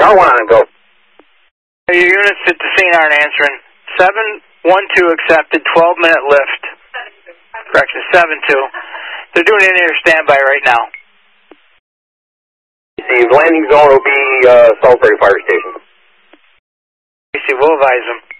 Tower 1 on and go. Your units at the scene aren't answering. 712 accepted, 12-minute lift. Correction, 72. They're doing in-air standby right now. The landing zone will be Salisbury Fire Station. We'll advise them.